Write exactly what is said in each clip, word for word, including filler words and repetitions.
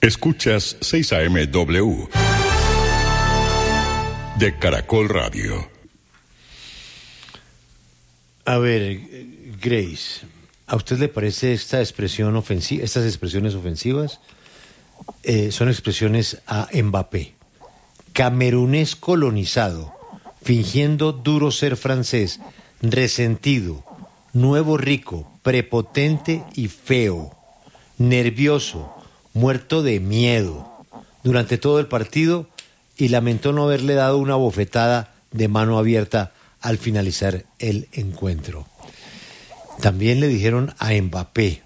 Escuchas seis A M W de Caracol Radio. A ver, Grace, ¿a usted le parece esta expresión ofensiva, estas expresiones ofensivas? Eh, son expresiones a Mbappé. Camerunés colonizado, fingiendo duro ser francés, resentido, nuevo rico, prepotente y feo, nervioso, muerto de miedo durante todo el partido y lamentó no haberle dado una bofetada de mano abierta al finalizar el encuentro. También le dijeron a Mbappé,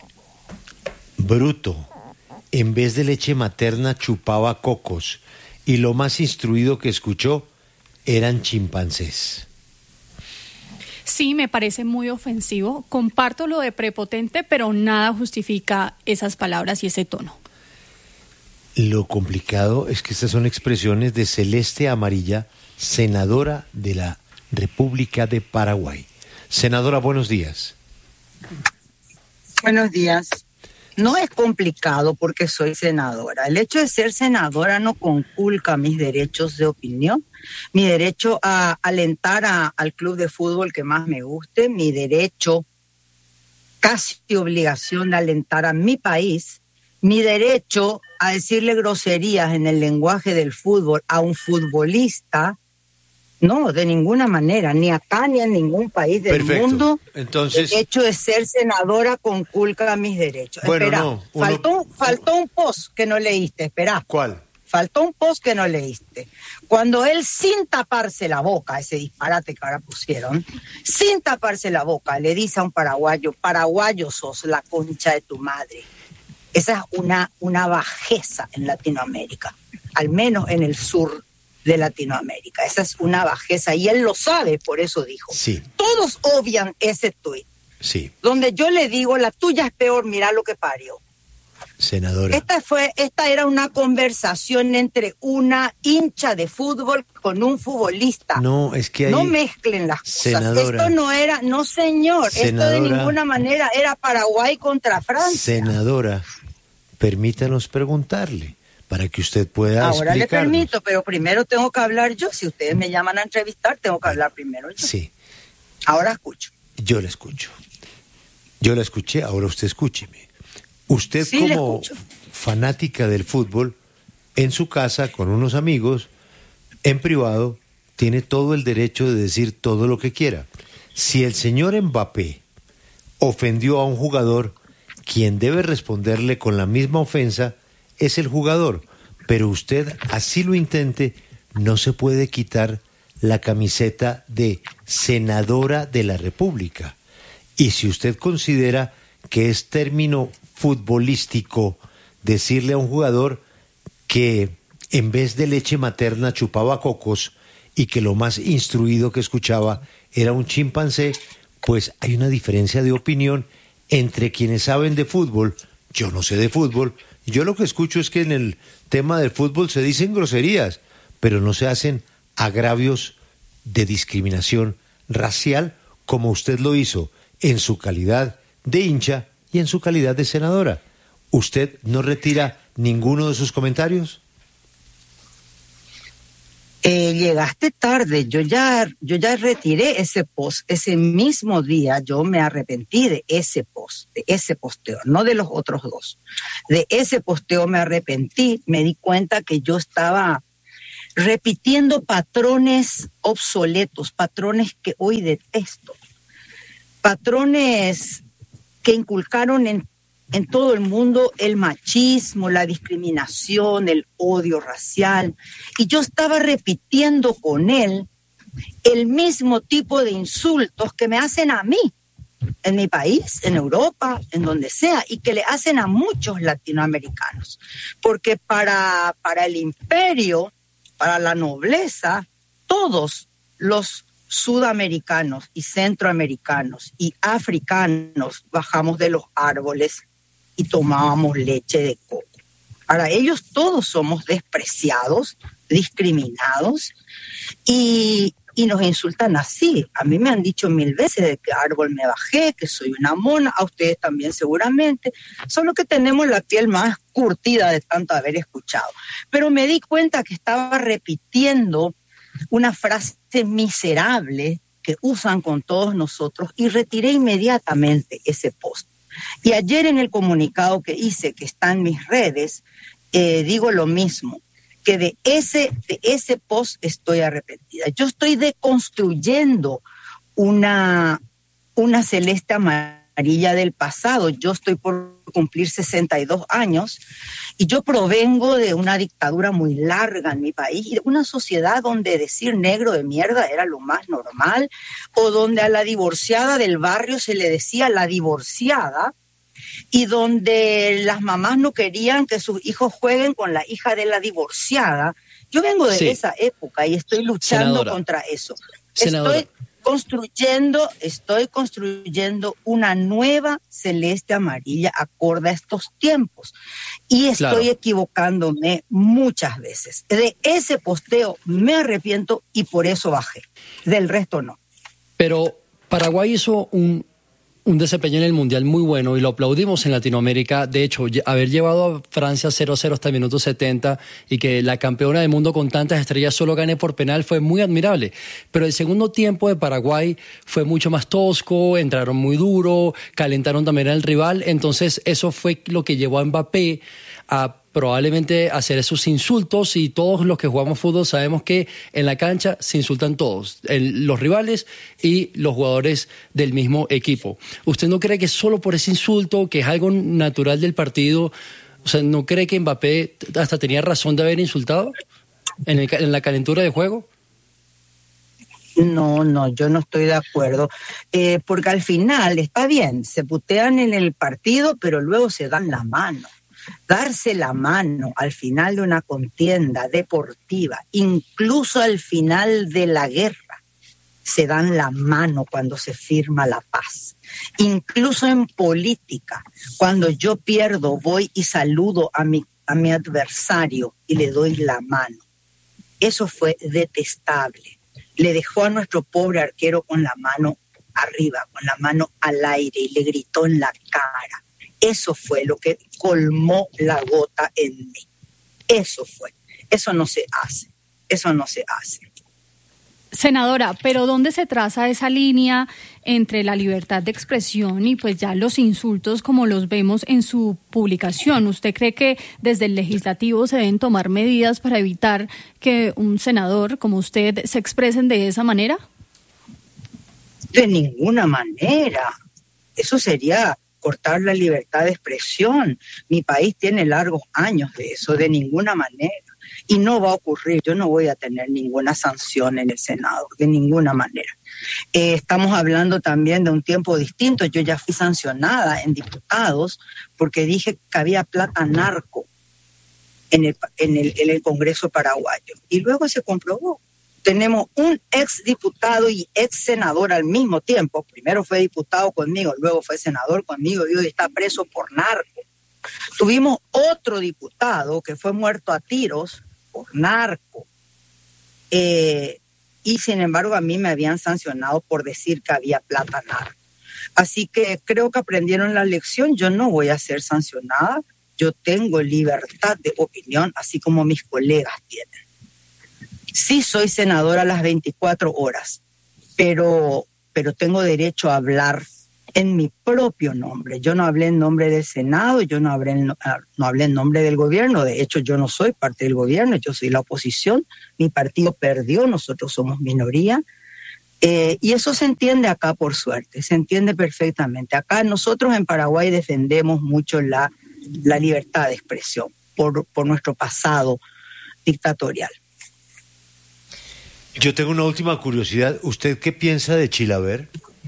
bruto, en vez de leche materna chupaba cocos y lo más instruido que escuchó eran chimpancés. Sí, me parece muy ofensivo. Comparto lo de prepotente, pero nada justifica esas palabras y ese tono. Lo complicado es que estas son expresiones de Celeste Amarilla, senadora de la República de Paraguay. Senadora, buenos días. Buenos días. No es complicado porque soy senadora. El hecho de ser senadora no conculca mis derechos de opinión, mi derecho a alentar a, al club de fútbol que más me guste, mi derecho, casi obligación de alentar a mi país, mi derecho a decirle groserías en el lenguaje del fútbol a un futbolista. No, de ninguna manera, ni acá ni en ningún país del Perfecto. mundo. Entonces, el hecho de ser senadora conculca mis derechos. Bueno, Espera, no, uno... faltó, faltó un post que no leíste, espera. ¿Cuál? Faltó un post que no leíste. Cuando él, sin taparse la boca, ese disparate que ahora pusieron, sin taparse la boca, le dice a un paraguayo, paraguayo sos la concha de tu madre. Esa es una, una bajeza en Latinoamérica, al menos en el sur de Latinoamérica. Esa es una bajeza y él lo sabe, por eso dijo. Sí. Todos obvian ese tuit. Sí. Donde yo le digo, la tuya es peor, mira lo que parió. Senadora. Esta fue, esta era una conversación entre una hincha de fútbol con un futbolista. No, es que hay... No mezclen las cosas. Senadora. Esto no era, no señor, Senadora. Esto de ninguna manera era Paraguay contra Francia. Senadora, permítanos preguntarle, para que usted pueda Ahora le explicarnos. permito, pero primero tengo que hablar yo. Si ustedes me llaman a entrevistar, tengo que hablar primero yo. Sí. Ahora escucho. Yo la escucho. Yo la escuché, ahora usted escúcheme. Usted Sí, como fanática del fútbol, en su casa, con unos amigos, en privado, tiene todo el derecho de decir todo lo que quiera. Si el señor Mbappé ofendió a un jugador, quien debe responderle con la misma ofensa es el jugador, pero usted, así lo intente, no se puede quitar la camiseta de senadora de la República. Y si usted considera que es término futbolístico decirle a un jugador que en vez de leche materna chupaba cocos y que lo más instruido que escuchaba era un chimpancé, pues hay una diferencia de opinión entre quienes saben de fútbol. Yo no sé de fútbol. Yo lo que escucho es que en el tema del fútbol se dicen groserías, pero no se hacen agravios de discriminación racial como usted lo hizo en su calidad de hincha y en su calidad de senadora. ¿Usted no retira ninguno de sus comentarios? Eh, llegaste tarde, yo ya, yo ya retiré ese post, ese mismo día yo me arrepentí de ese post, de ese posteo, no de los otros dos. De ese posteo me arrepentí, me di cuenta que yo estaba repitiendo patrones obsoletos, patrones que hoy detesto, patrones que inculcaron en en todo el mundo el machismo, la discriminación, el odio racial. Y yo estaba repitiendo con él el mismo tipo de insultos que me hacen a mí, en mi país, en Europa, en donde sea, y que le hacen a muchos latinoamericanos. Porque para, para el imperio, para la nobleza, todos los sudamericanos y centroamericanos y africanos bajamos de los árboles y tomábamos leche de coco. Para ellos todos somos despreciados, discriminados, y y nos insultan así. A mí me han dicho mil veces de qué árbol me bajé, que soy una mona, a ustedes también seguramente, solo que tenemos la piel más curtida de tanto haber escuchado. Pero me di cuenta que estaba repitiendo una frase miserable que usan con todos nosotros y retiré inmediatamente ese post. Y ayer en el comunicado que hice, que está en mis redes, eh, digo lo mismo, que de ese, de ese post estoy arrepentida. Yo estoy deconstruyendo una, una celeste amarilla del pasado. Yo estoy por cumplir sesenta y dos años y yo provengo de una dictadura muy larga en mi país y de una sociedad donde decir negro de mierda era lo más normal, o donde a la divorciada del barrio se le decía la divorciada, y donde las mamás no querían que sus hijos jueguen con la hija de la divorciada. Yo vengo de sí. esa época y estoy luchando Senadora. contra eso. Senadora. Estoy construyendo, estoy construyendo una nueva celeste amarilla acorde a estos tiempos. Y estoy claro. equivocándome muchas veces. De ese posteo me arrepiento y por eso bajé. Del resto no. Pero Paraguay hizo un un desempeño en el Mundial muy bueno y lo aplaudimos en Latinoamérica. De hecho, haber llevado a Francia cero a cero hasta el minuto setenta y que la campeona del mundo con tantas estrellas solo gane por penal fue muy admirable. Pero el segundo tiempo de Paraguay fue mucho más tosco, entraron muy duro, calentaron también al rival. Entonces eso fue lo que llevó a Mbappé a probablemente hacer esos insultos, y todos los que jugamos fútbol sabemos que en la cancha se insultan todos, el, los rivales y los jugadores del mismo equipo. ¿Usted no cree que solo por ese insulto, que es algo natural del partido, o sea, no cree que Mbappé hasta tenía razón de haber insultado en, el, en la calentura de juego? No, no, yo no estoy de acuerdo, eh, porque al final está bien, se putean en el partido, pero luego se dan la mano. Darse la mano al final de una contienda deportiva, incluso al final de la guerra, se dan la mano cuando se firma la paz. Incluso en política, cuando yo pierdo, voy y saludo a mi, a mi adversario y le doy la mano. Eso fue detestable. Le dejó a nuestro pobre arquero con la mano arriba, con la mano al aire, y le gritó en la cara. Eso fue lo que colmó la gota en mí. Eso fue. Eso no se hace. Eso no se hace. Senadora, pero ¿dónde se traza esa línea entre la libertad de expresión y pues ya los insultos como los vemos en su publicación? ¿Usted cree que desde el legislativo se deben tomar medidas para evitar que un senador como usted se expresen de esa manera? De ninguna manera. Eso sería cortar la libertad de expresión. Mi país tiene largos años de eso, de ninguna manera. Y no va a ocurrir, yo no voy a tener ninguna sanción en el Senado, de ninguna manera. Eh, estamos hablando también de un tiempo distinto. Yo ya fui sancionada en diputados porque dije que había plata narco en el, en el, en el Congreso paraguayo. Y luego se comprobó. Tenemos un ex diputado y ex senador al mismo tiempo. Primero fue diputado conmigo, luego fue senador conmigo y hoy está preso por narco. Tuvimos otro diputado que fue muerto a tiros por narco. Eh, y sin embargo a mí me habían sancionado por decir que había plata narco. Así que creo que aprendieron la lección. Yo no voy a ser sancionada. Yo tengo libertad de opinión, así como mis colegas tienen. Sí soy senadora a las veinticuatro horas, pero, pero tengo derecho a hablar en mi propio nombre. Yo no hablé en nombre del Senado, yo no hablé, en, no hablé en nombre del gobierno. De hecho, yo no soy parte del gobierno, yo soy la oposición. Mi partido perdió, nosotros somos minoría. Eh, y eso se entiende acá, por suerte, se entiende perfectamente. Acá nosotros en Paraguay defendemos mucho la, la libertad de expresión por, por nuestro pasado dictatorial. Yo tengo una última curiosidad. ¿Usted qué piensa de Chilaver?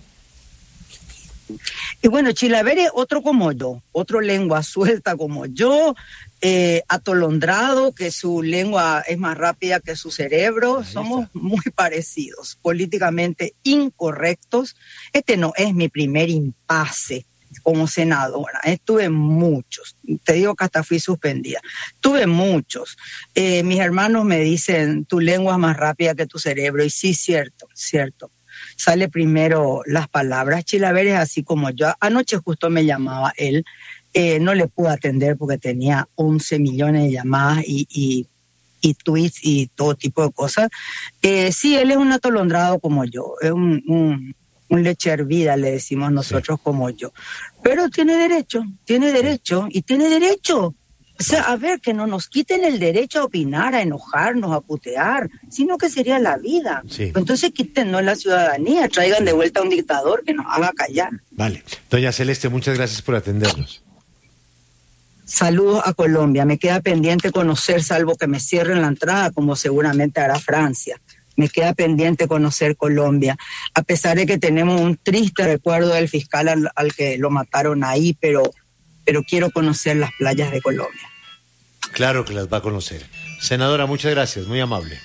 Y bueno, Chilaver es otro como yo, otro lengua suelta como yo, eh, atolondrado, que su lengua es más rápida que su cerebro. Somos muy parecidos, políticamente incorrectos. Este no es mi primer impasse como senadora, eh, tuve muchos, te digo que hasta fui suspendida, tuve muchos. Eh, mis hermanos me dicen, tu lengua es más rápida que tu cerebro, y sí, cierto, cierto. Sale primero las palabras. Chilaver es así como yo. Anoche justo me llamaba él, eh, no le pude atender porque tenía once millones de llamadas y, y, y tweets y todo tipo de cosas. Eh, sí, él es un atolondrado como yo, es un... un un leche hervida, le decimos nosotros, sí, como yo. Pero tiene derecho, tiene derecho, y tiene derecho. O sea, a ver, que no nos quiten el derecho a opinar, a enojarnos, a putear, sino que sería la vida. Sí. Entonces quítenos la ciudadanía, traigan sí. de vuelta a un dictador que nos haga callar. Vale. Doña Celeste, muchas gracias por atendernos. Saludos a Colombia. Me queda pendiente conocer, salvo que me cierren la entrada, como seguramente hará Francia. Me queda pendiente conocer Colombia, a pesar de que tenemos un triste recuerdo del fiscal al, al que lo mataron ahí, pero, pero quiero conocer las playas de Colombia. Claro que las va a conocer. Senadora, muchas gracias, muy amable.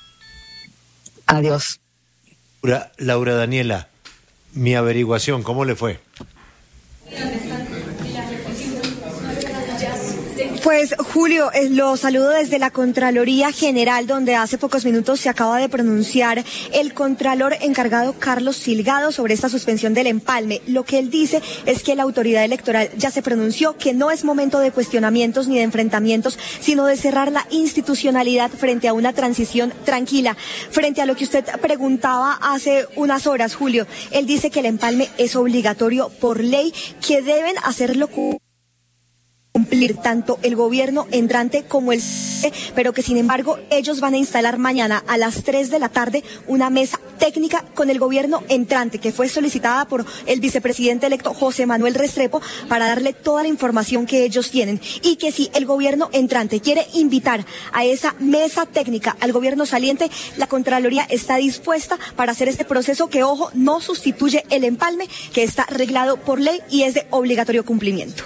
Adiós. Laura, Laura Daniela, mi averiguación, ¿cómo le fue? Pues Julio, eh, lo saludo desde la Contraloría General, donde hace pocos minutos se acaba de pronunciar el contralor encargado Carlos Silgado sobre esta suspensión del empalme. Lo que él dice es que la autoridad electoral ya se pronunció, que no es momento de cuestionamientos ni de enfrentamientos, sino de cerrar la institucionalidad frente a una transición tranquila. Frente a lo que usted preguntaba hace unas horas, Julio, él dice que el empalme es obligatorio por ley, que deben hacerlo cumplir tanto el gobierno entrante como el pero que sin embargo ellos van a instalar mañana a las tres de la tarde una mesa técnica con el gobierno entrante que fue solicitada por el vicepresidente electo José Manuel Restrepo para darle toda la información que ellos tienen, y que si el gobierno entrante quiere invitar a esa mesa técnica al gobierno saliente, la Contraloría está dispuesta para hacer este proceso que, ojo, no sustituye el empalme, que está reglado por ley y es de obligatorio cumplimiento.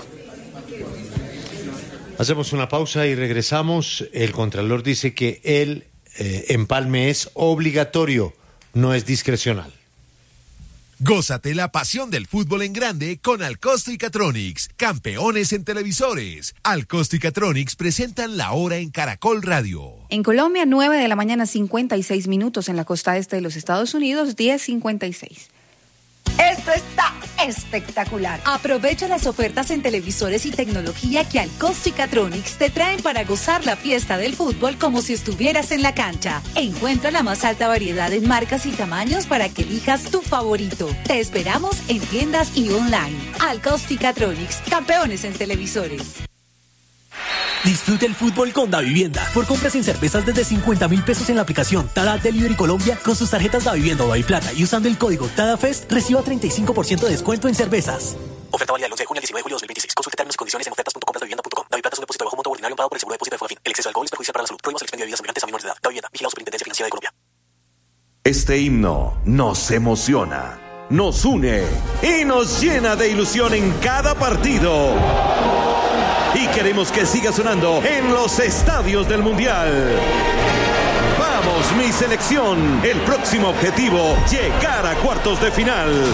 Hacemos una pausa y regresamos. El Contralor dice que el eh, empalme es obligatorio, no es discrecional. Gózate la pasión del fútbol en grande con Alcosto y Catronics, campeones en televisores. Alcosto y Catronics presentan la hora en Caracol Radio. En Colombia, nueve de la mañana, cincuenta y seis minutos. En la costa este de los Estados Unidos, diez cincuenta y seis. Esto está espectacular. Aprovecha las ofertas en televisores y tecnología que Alcosto y Catronics te traen para gozar la fiesta del fútbol como si estuvieras en la cancha. Encuentra la más alta variedad en marcas y tamaños para que elijas tu favorito. Te esperamos en tiendas y online. Alcosto y Catronics, campeones en televisores. Disfruta el fútbol con Davivienda. Por compras en cervezas desde cincuenta mil pesos en la aplicación Tada Delivery Colombia con sus tarjetas Davivienda o Daviplata y usando el código TADAFEST, reciba treinta y cinco por ciento de descuento en cervezas. Oferta válida del once de junio al diecinueve de julio de dos mil veintiséis. Consulte términos y condiciones en ofertas punto compras davivienda punto com. Daviplata es un depósito bajo monto ordinario pagado por el seguro de depósito de Fogafín. El exceso de alcohol es perjudicial para la salud. Prohíbas el expendio de bebidas embriagantes a menores de edad. Davivienda. Vigilado Superintendencia Financiera de Colombia. Este himno nos emociona, nos une y nos llena de ilusión en cada partido. Y queremos que siga sonando en los estadios del Mundial. Vamos, mi selección. El próximo objetivo, llegar a cuartos de final. El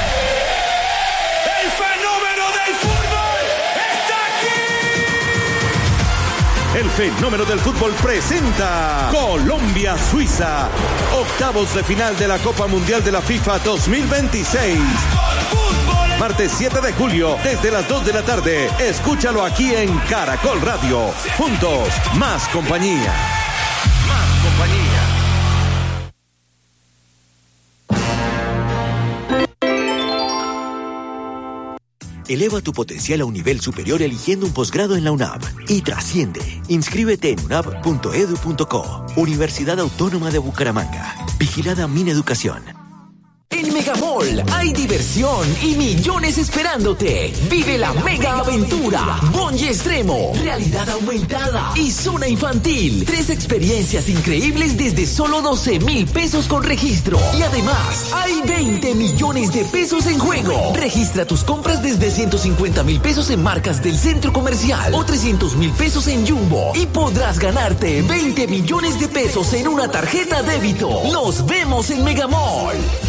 fenómeno del fútbol está aquí. El fenómeno del fútbol presenta Colombia-Suiza, octavos de final de la Copa Mundial de la FIFA dos mil veintiséis. Martes siete de julio, desde las dos de la tarde. Escúchalo aquí en Caracol Radio. Juntos, más compañía. Más compañía. Eleva tu potencial a un nivel superior eligiendo un posgrado en la UNAV y trasciende. Inscríbete en unav punto edu punto co. Universidad Autónoma de Bucaramanga. Vigilada Mineducación. En Megamall hay diversión y millones esperándote. Vive la mega aventura, bungee extremo, realidad aumentada y zona infantil. Tres experiencias increíbles desde solo doce mil pesos con registro. Y además, hay veinte millones de pesos en juego. Registra tus compras desde ciento cincuenta mil pesos en marcas del centro comercial o trescientos mil pesos en Jumbo. Y podrás ganarte veinte millones de pesos en una tarjeta débito. Nos vemos en Megamall.